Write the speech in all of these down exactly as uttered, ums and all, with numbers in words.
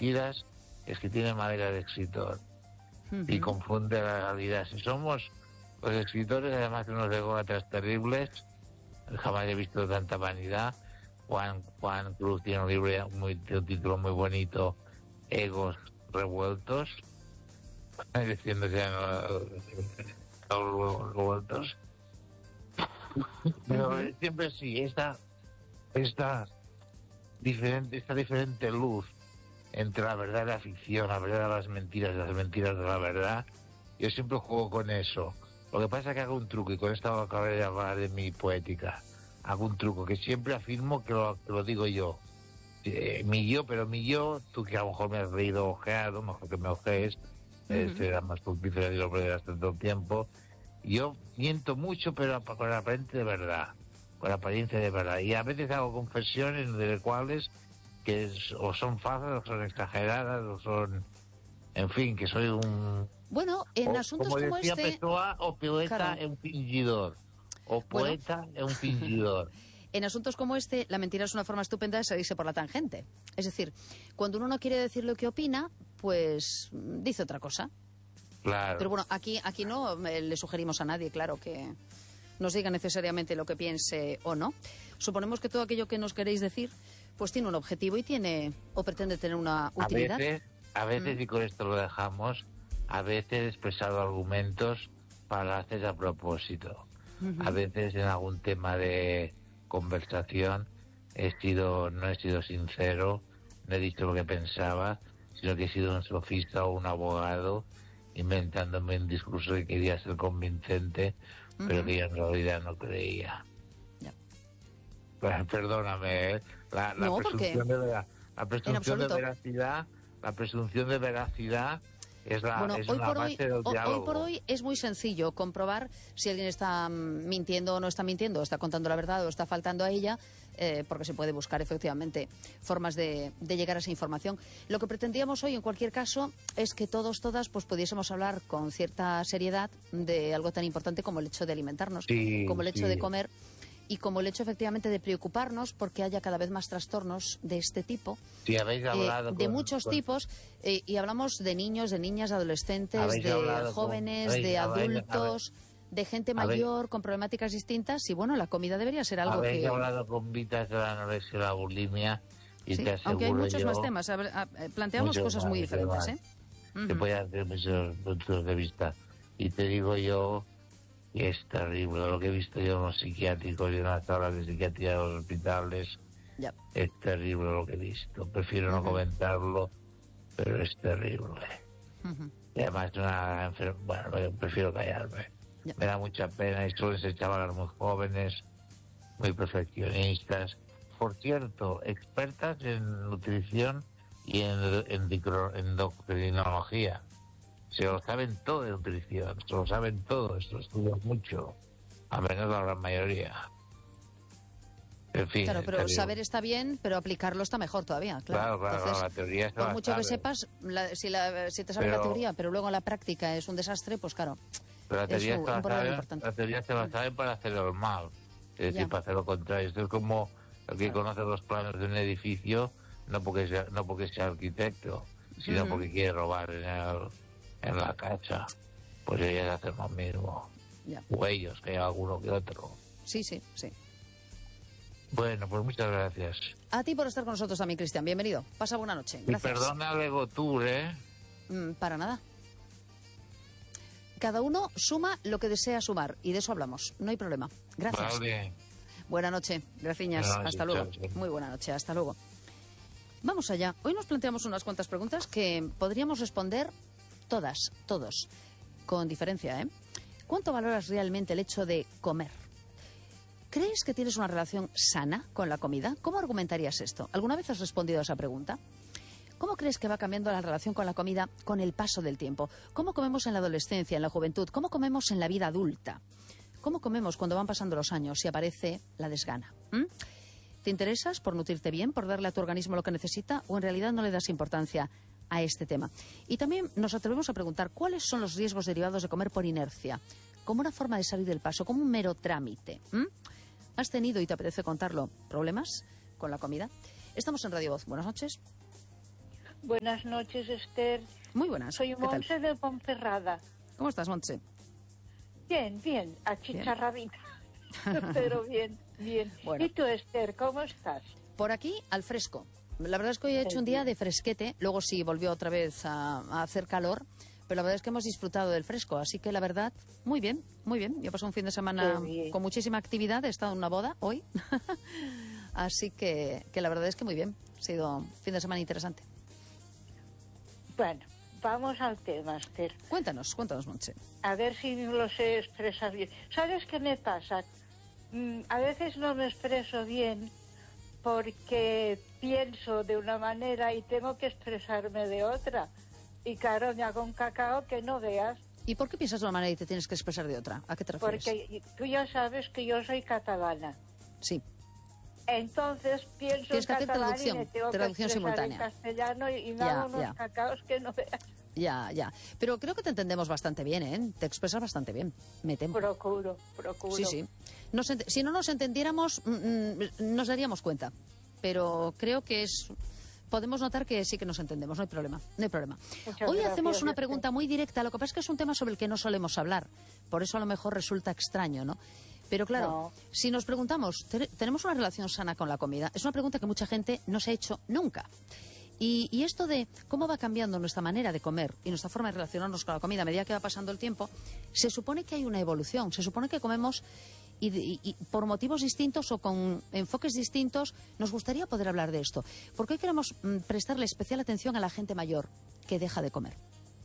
mentiras es que tiene madera de escritor. Uh-huh. Y confunde la realidad. Si somos los escritores, además de unos ególatras terribles, jamás he visto tanta vanidad. Juan, Juan Cruz tiene un libro, muy, un título muy bonito, Egos Revueltos, diciendo que no revueltos. Pero uh-huh. siempre sí, esta, esta diferente, esta diferente luz entre la verdad y la ficción, la verdad de las mentiras y las mentiras de la verdad, yo siempre juego con eso. Lo que pasa es que hago un truco, y con esto acabo de hablar de mi poética. Hago un truco que siempre afirmo que lo, que lo digo yo. Eh, mi yo, pero mi yo, tú que a lo mejor me has leído ojeado, mejor que me ojees, uh-huh. eh, será más fructífero y lo perderás tanto tiempo. Yo miento mucho, pero con la apariencia de verdad, con la apariencia de verdad. Y a veces hago confesiones de las cuales que es, o son falsas, o son exageradas, o son... En fin, que soy un... Bueno, en o, asuntos como, como decía este... Pessoa, o poeta claro. es un fingidor. O poeta bueno. es un fingidor. En asuntos como este, la mentira es una forma estupenda de salirse por la tangente. Es decir, cuando uno no quiere decir lo que opina, pues dice otra cosa. Claro. Pero bueno, aquí, aquí no le sugerimos a nadie, claro, que nos diga necesariamente lo que piense o no. Suponemos que todo aquello que nos queréis decir, pues tiene un objetivo y tiene, o pretende tener una utilidad. A veces, a veces mm. y con esto lo dejamos, a veces he expresado argumentos para hacer a propósito. Uh-huh. A veces en algún tema de conversación he sido, no he sido sincero, no he dicho lo que pensaba, sino que he sido un sofista o un abogado inventándome un discurso que quería ser convincente, uh-huh. pero que yo en realidad no creía. Yeah. Perdóname, ¿eh? la, la no, presunción, de, vera, la presunción de veracidad, la presunción de veracidad es la bueno, es hoy una por base hoy, del diálogo. Hoy por hoy es muy sencillo comprobar si alguien está mintiendo o no está mintiendo, está contando la verdad o está faltando a ella, eh, porque se puede buscar efectivamente formas de, de llegar a esa información. Lo que pretendíamos hoy, en cualquier caso, es que todos, todas, pues pudiésemos hablar con cierta seriedad de algo tan importante como el hecho de alimentarnos, sí, como el hecho sí. de comer. Y como el hecho efectivamente de preocuparnos porque haya cada vez más trastornos de este tipo, sí, habéis hablado eh, de con, muchos con... tipos, eh, y hablamos de niños, de niñas, de adolescentes, de jóvenes, con... de habéis, adultos, habéis, de gente habéis, mayor con problemáticas distintas, y bueno, la comida debería ser algo habéis que... Habéis hablado con Vitas de la anorexia y la bulimia, y sí, te aseguro aunque hay muchos yo, más temas, a ver, a, a, planteamos cosas muy diferentes, ¿eh? Te voy a hacer muchos puntos de vista, y te digo yo... Y es terrible lo que he visto yo en los psiquiátricos y en las tablas de psiquiatría de los hospitales. Yep. Es terrible lo que he visto. Prefiero uh-huh. no comentarlo, pero es terrible. Uh-huh. Y además es una enfermedad. Bueno, prefiero callarme. Yep. Me da mucha pena y suelen ser chavales muy jóvenes, muy perfeccionistas. Por cierto, expertas en nutrición y en, en endocrinología. Se lo saben todo de nutrición, se lo saben todo, esto estudian mucho, a menos la gran mayoría. En fin. Claro, pero saber está bien, pero aplicarlo está mejor todavía. Claro, Claro, claro, entonces, la teoría se por la mucho sabe. que sepas, la, si, la, si te sabe pero, la teoría, pero luego la práctica es un desastre, pues claro, pero la teoría es un, se la un problema sabe, importante. La teoría se la sabe para hacer el mal, es decir, ya. para hacer lo contrario. Esto es como el que claro. conoce los planos de un edificio, no porque sea, no porque sea arquitecto, sino uh-huh. porque quiere robar en el... en la casa, pues ellas hacen lo mismo. Ya. O ellos, que hay alguno que otro. Sí, sí, sí. Bueno, pues muchas gracias. A ti por estar con nosotros también, Cristian. Bienvenido. Pasa buena noche. Gracias. Y perdona Lego Tour, ¿eh? Mm, para nada. Cada uno suma lo que desea sumar, y de eso hablamos. No hay problema. Gracias. Vale. Buena noche. Gracias. Buena noche, hasta luego. chao, chao. Muy buena noche. Hasta luego. Vamos allá. Hoy nos planteamos unas cuantas preguntas que podríamos responder todas, todos, con diferencia, ¿eh? ¿Cuánto valoras realmente el hecho de comer? ¿Crees que tienes una relación sana con la comida? ¿Cómo argumentarías esto? ¿Alguna vez has respondido a esa pregunta? ¿Cómo crees que va cambiando la relación con la comida con el paso del tiempo? ¿Cómo comemos en la adolescencia, en la juventud? ¿Cómo comemos en la vida adulta? ¿Cómo comemos cuando van pasando los años y aparece la desgana? ¿Mm? ¿Te interesas por nutrirte bien, por darle a tu organismo lo que necesita, o en realidad no le das importancia a este tema? Y también nos atrevemos a preguntar cuáles son los riesgos derivados de comer por inercia, como una forma de salir del paso, como un mero trámite. ¿Mm? ¿Has tenido, y te apetece contarlo, problemas con la comida? Estamos en Radio Voz. Buenas noches. Buenas noches, Esther. Muy buenas. Soy ¿Qué tal? Montse de Ponferrada. ¿Cómo estás, Montse? Bien, bien, achicharradita. Pero bien, bien. Bueno. ¿Y tú, Esther, cómo estás? Por aquí, al fresco. La verdad es que hoy he hecho un día de fresquete, luego sí volvió otra vez a, a hacer calor, pero la verdad es que hemos disfrutado del fresco, así que la verdad, muy bien, muy bien. Yo he pasado un fin de semana con muchísima actividad, he estado en una boda hoy, así que, que la verdad es que muy bien, ha sido un fin de semana interesante. Bueno, vamos al tema, Esther. Cuéntanos, cuéntanos, Montse. A ver si lo sé expresar bien. ¿Sabes qué me pasa? Mm, a veces no me expreso bien porque pienso de una manera y tengo que expresarme de otra. Y claro, me hago un cacao que no veas. ¿Y por qué piensas de una manera y te tienes que expresar de otra? ¿A qué te refieres? Porque tú ya sabes que yo soy catalana. Sí. Entonces pienso Tienes en que hacer catalán traducción, y me tengo traducción que expresar simultánea. en castellano y, y me Ya, hago unos ya. cacaos que no veas. Ya, ya. Pero creo que te entendemos bastante bien, ¿eh? Te expresas bastante bien, me temo. Procuro, procuro. Sí, sí. Nos ent- si no nos entendiéramos, mm, mm, nos daríamos cuenta. Pero creo que es... Podemos notar que sí que nos entendemos, no hay problema. No hay problema. Muchas Hoy gracias, hacemos una Esther. pregunta muy directa. Lo que pasa es que es un tema sobre el que no solemos hablar. Por eso a lo mejor resulta extraño, ¿no? Pero claro, No. si nos preguntamos, ¿te- ¿tenemos una relación sana con la comida? Es una pregunta que mucha gente no se ha hecho nunca. Y, y esto de cómo va cambiando nuestra manera de comer y nuestra forma de relacionarnos con la comida a medida que va pasando el tiempo, se supone que hay una evolución, se supone que comemos y, y- y por motivos distintos o con enfoques distintos. Nos gustaría poder hablar de esto, porque hoy queremos mm, prestarle especial atención a la gente mayor que deja de comer.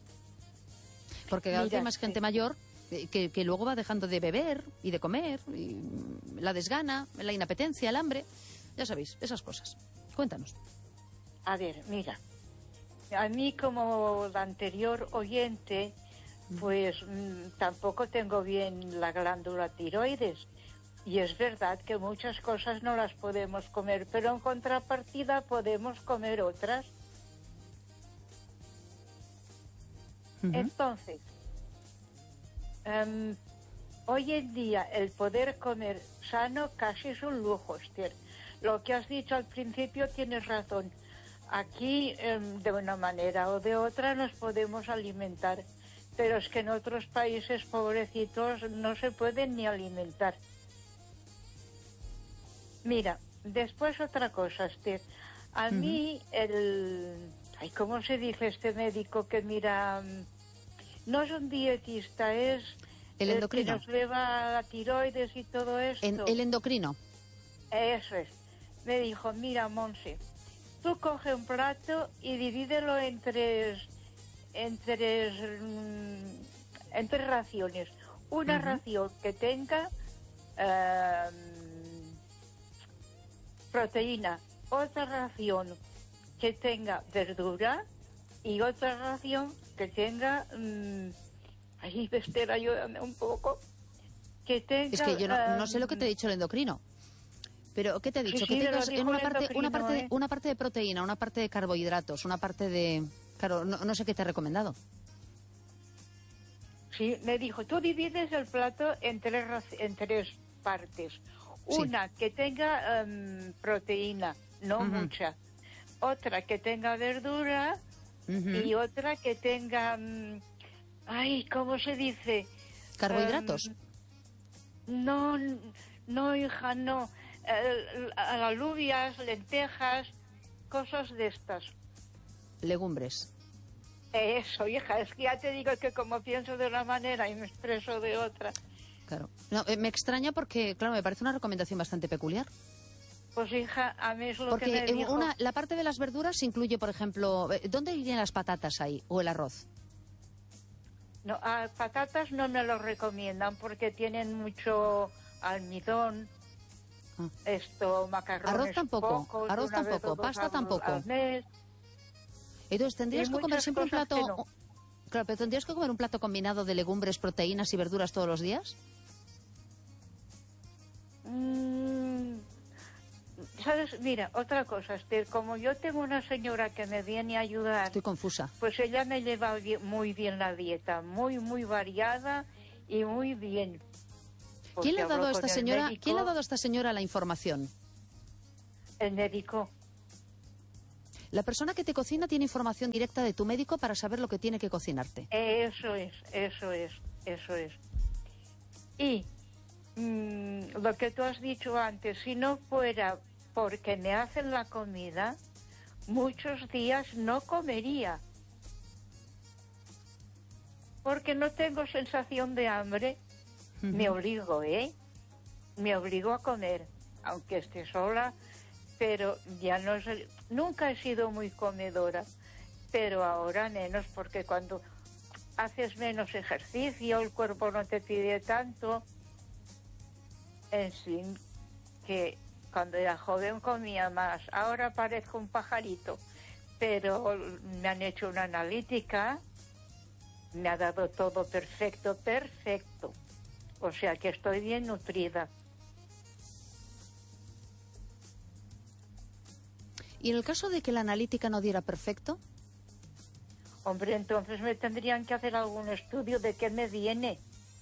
Porque cada vez Mira, hay más sí. gente mayor eh, que, que luego va dejando de beber y de comer, y mm, la desgana, la inapetencia, el hambre, ya sabéis, esas cosas. Cuéntanos. A ver, mira, a mí como la anterior oyente, pues mm, tampoco tengo bien la glándula tiroides. Y es verdad que muchas cosas no las podemos comer, pero en contrapartida podemos comer otras. Ujú. Entonces, em, hoy en día el poder comer sano casi es un lujo, Esther. Lo que has dicho al principio tienes razón. Aquí, em, de una manera o de otra, nos podemos alimentar, pero es que en otros países pobrecitos no se pueden ni alimentar. Mira, después otra cosa, Esther. A mí, el... Ay, ¿cómo se dice este médico que mira? mm, No es un dietista, es... El endocrino. que nos lleva la tiroides y todo esto. En- el endocrino. Eso es. Me dijo, mira, Monse, tú coge un plato y divídelo en tres, en tres, mm, en tres raciones. Una Ujú. ración que tenga eh, proteína, otra ración que tenga verdura y otra ración que tenga... mm, ay, Esther, ayúdame un poco. Que tenga... Es que yo no, no sé lo que te ha em, dicho el endocrino. Pero, ¿qué te ha Sí, dicho? sí, que me lo tengas dijo en una el parte, una, endocrino, parte de, ¿eh? una parte de proteína, una parte de carbohidratos, una parte de... Claro, no, no sé qué te ha recomendado. Sí, me dijo, tú divides el plato en tres, rac- en tres partes. Sí. Una que tenga em, proteína, no Ujú. mucha. Otra que tenga verdura Ujú. y otra que tenga... mm, ay, ¿cómo se dice? ¿Carbohidratos? Em, no, no, hija, no. Eh, alubias, lentejas, cosas de estas. Legumbres. Eso, hija, es que ya te digo que como pienso de una manera y me expreso de otra. Claro. No, eh, me extraña porque, claro, me parece una recomendación bastante peculiar. Pues hija, a mí es lo Porque que me eh, dijo. una, la parte de las verduras incluye, por ejemplo, eh, ¿dónde irían las patatas ahí? ¿O el arroz? No, a patatas no me lo recomiendan porque tienen mucho almidón, Ah. esto, macarrones Arroz tampoco, pocos, arroz una vez tampoco, o dos pasta al- tampoco. al mes. Entonces, tendrías Y que comer muchas siempre un cosas plato... que no. Claro, pero ¿tendrías que comer un plato combinado de legumbres, proteínas y verduras todos los días? Mm, ¿Sabes? Mira, otra cosa, Esther, como yo tengo una señora que me viene a ayudar, Estoy confusa. pues ella me lleva bien- muy bien la dieta, muy, muy variada y muy bien. Pues ¿Quién le ha hablo dado a con esta el señora, médico, ¿quién le ha dado a esta señora la información? El médico. La persona que te cocina tiene información directa de tu médico para saber lo que tiene que cocinarte. Eso es, eso es, eso es. Y mmm, lo que tú has dicho antes, si no fuera porque me hacen la comida, muchos días no comería. Porque no tengo sensación de hambre, uh-huh. me obligo, ¿eh? Me obligo a comer, aunque esté sola, pero ya no sé, nunca he sido muy comedora, pero ahora menos, porque cuando haces menos ejercicio, el cuerpo no te pide tanto. En fin, que cuando era joven comía más, ahora parezco un pajarito, pero me han hecho una analítica, me ha dado todo perfecto, perfecto, o sea que estoy bien nutrida. ¿Y en el caso de que la analítica no diera perfecto? Hombre, entonces me tendrían que hacer algún estudio de qué me viene.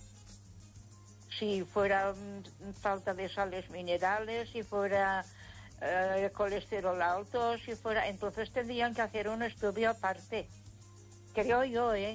Si fuera um, falta de sales minerales, si fuera uh, colesterol alto, si fuera... Entonces tendrían que hacer un estudio aparte. Creo yo, ¿eh?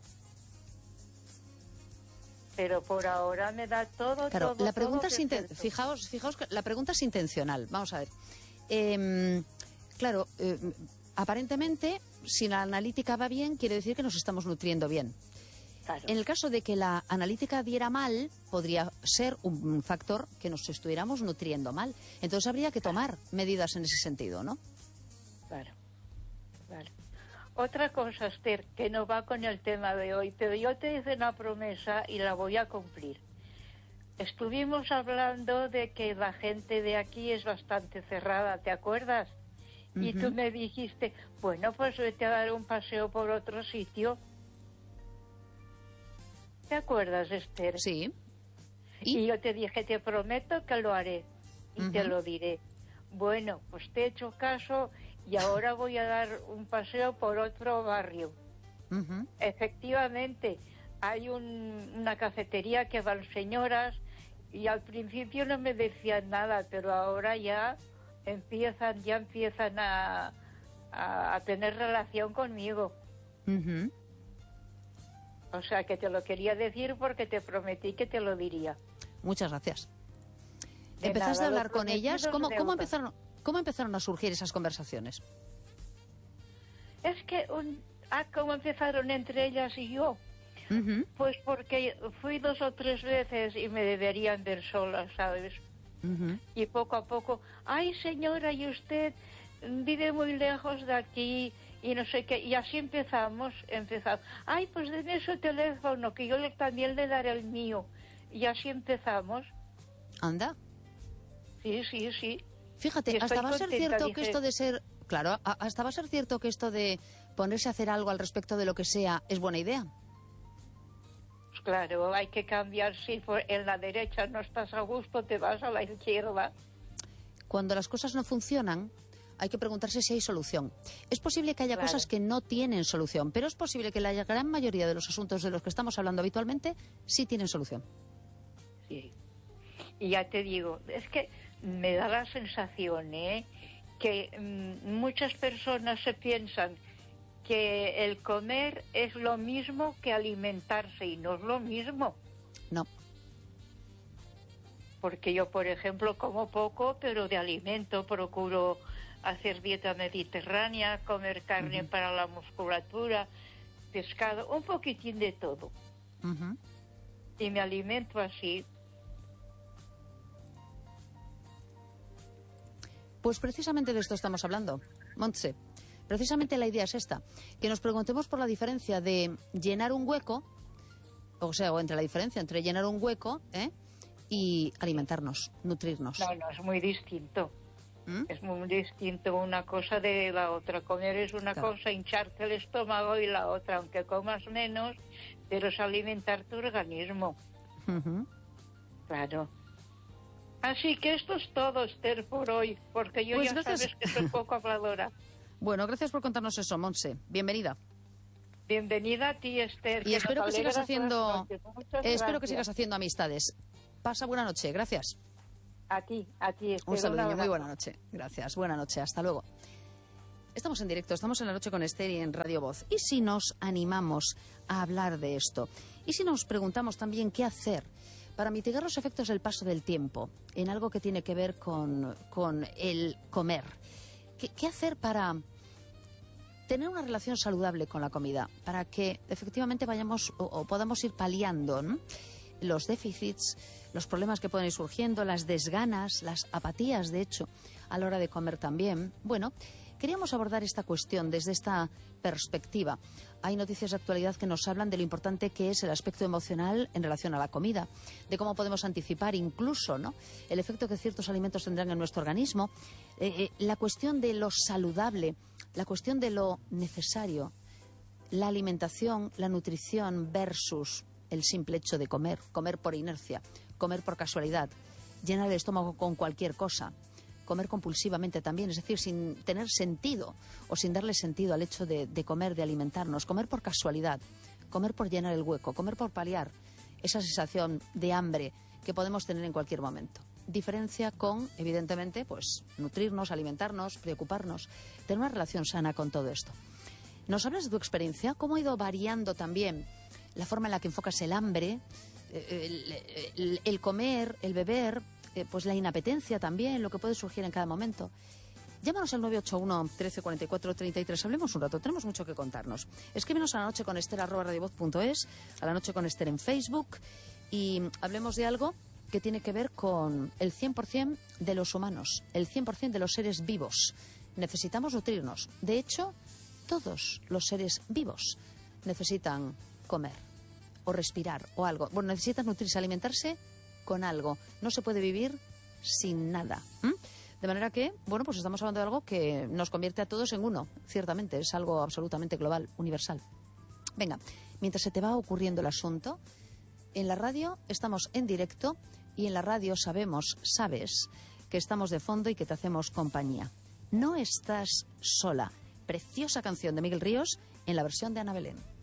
Pero por ahora me da todo, claro, todo, la pregunta todo es inten... fijaos, fijaos que la pregunta es intencional. Vamos a ver. Eh, claro, eh, aparentemente, si la analítica va bien, quiere decir que nos estamos nutriendo bien. Claro. En el caso de que la analítica diera mal, podría ser un factor que nos estuviéramos nutriendo mal. Entonces habría que tomar medidas en ese sentido, ¿no? Claro, claro. Otra cosa, Esther, que no va con el tema de hoy, pero yo te hice una promesa y la voy a cumplir. Estuvimos hablando de que la gente de aquí es bastante cerrada, ¿te acuerdas? Uh-huh. Y tú me dijiste, bueno, pues vete a dar un paseo por otro sitio. ¿Te acuerdas, Esther? Sí. ¿Y? y yo te dije, te prometo que lo haré y uh-huh. te lo diré. Bueno, pues te he hecho caso y ahora voy a dar un paseo por otro barrio. Uh-huh. Efectivamente, hay un, una cafetería que van señoras y al principio no me decían nada, pero ahora ya empiezan, ya empiezan a, a, a tener relación conmigo. Uh-huh. O sea, que te lo quería decir porque te prometí que te lo diría. Muchas gracias. De ¿Empezaste nada, a hablar con ellas? ¿Cómo, cómo, empezaron, ¿Cómo empezaron a surgir esas conversaciones? Es que, un, ah, ¿cómo empezaron entre ellas y yo? Uh-huh. Pues porque fui dos o tres veces y me deberían ver sola, ¿sabes? Uh-huh. Y poco a poco, ay señora, y usted vive muy lejos de aquí y no sé qué, y así empezamos, empezamos. Ay, pues deme su teléfono, que yo le, también le daré el mío. Y así empezamos. ¿Anda? Sí, sí, sí. Fíjate, hasta va a ser cierto dije... que esto de ser... Claro, hasta va a ser cierto que esto de ponerse a hacer algo al respecto de lo que sea es buena idea. Pues claro, hay que cambiar. Si por en la derecha no estás a gusto, te vas a la izquierda. Cuando las cosas no funcionan, hay que preguntarse si hay solución. Es posible que haya claro. cosas que no tienen solución, pero es posible que la gran mayoría de los asuntos de los que estamos hablando habitualmente sí tienen solución. Sí. Y ya te digo, es que me da la sensación, ¿eh?, que mmm, muchas personas se piensan que el comer es lo mismo que alimentarse y no es lo mismo. No. Porque yo, por ejemplo, como poco, pero de alimento procuro hacer dieta mediterránea, comer carne uh-huh. para la musculatura, pescado, un poquitín de todo. Uh-huh. Y me alimento así. Pues precisamente de esto estamos hablando, Montse. Precisamente la idea es esta, que nos preguntemos por la diferencia de llenar un hueco, o sea, o entre la diferencia entre llenar un hueco ¿eh? y alimentarnos, nutrirnos. No, no, es muy distinto. ¿Mm? Es muy distinto una cosa de la otra. Comer es una claro. cosa, hincharte el estómago, y la otra, aunque comas menos, pero es alimentar tu organismo. Uh-huh. Claro. Así que esto es todo, Esther, por hoy, porque yo pues ya gracias. sabes que soy poco habladora. Bueno, gracias por contarnos eso, Montse. Bienvenida. Bienvenida a ti, Esther. Y que espero que sigas haciendo, eh, espero que sigas haciendo amistades. Pasa buena noche, gracias. A ti, a ti, Esther. Un saludo, muy buena noche. Gracias, buena noche, hasta luego. Estamos en directo, estamos en La Noche con Esther y en Radio Voz. ¿Y si nos animamos a hablar de esto? ¿Y si nos preguntamos también qué hacer para mitigar los efectos del paso del tiempo en algo que tiene que ver con, con el comer? ¿Qué, qué hacer para tener una relación saludable con la comida? Para que efectivamente vayamos o, o podamos ir paliando, ¿no?, los déficits, los problemas que pueden ir surgiendo, las desganas, las apatías, de hecho, a la hora de comer también. Bueno, queríamos abordar esta cuestión desde esta perspectiva. Hay noticias de actualidad que nos hablan de lo importante que es el aspecto emocional en relación a la comida, de cómo podemos anticipar incluso, ¿no?, el efecto que ciertos alimentos tendrán en nuestro organismo, eh, eh, la cuestión de lo saludable, la cuestión de lo necesario, la alimentación, la nutrición versus el simple hecho de comer, comer por inercia, comer por casualidad, llenar el estómago con cualquier cosa, comer compulsivamente también, es decir, sin tener sentido o sin darle sentido al hecho de, de comer, de alimentarnos, comer por casualidad, comer por llenar el hueco, comer por paliar esa sensación de hambre que podemos tener en cualquier momento. Diferencia con, evidentemente, pues nutrirnos, alimentarnos, preocuparnos, tener una relación sana con todo esto. ¿Nos hablas de tu experiencia? ¿Cómo ha ido variando también la forma en la que enfocas el hambre, el, el, el comer, el beber, eh, pues la inapetencia también, lo que puede surgir en cada momento? Llámanos al nueve ocho uno, trece cuarenta y cuatro, treinta y tres. Hablemos un rato, tenemos mucho que contarnos. Escríbenos a la noche con Esther arroba radiovoz punto es, a la noche con Esther en Facebook, y hablemos de algo que tiene que ver con el cien por ciento de los humanos, el cien por ciento de los seres vivos. Necesitamos nutrirnos. De hecho, todos los seres vivos necesitan comer o respirar o algo. Bueno, necesitan nutrirse, alimentarse con algo. No se puede vivir sin nada. ¿Mm? De manera que, bueno, pues estamos hablando de algo que nos convierte a todos en uno. Ciertamente, es algo absolutamente global, universal. Venga, mientras se te va ocurriendo el asunto, en la radio estamos en directo y en la radio sabemos, sabes, que estamos de fondo y que te hacemos compañía. No estás sola. Preciosa canción de Miguel Ríos en la versión de Ana Belén.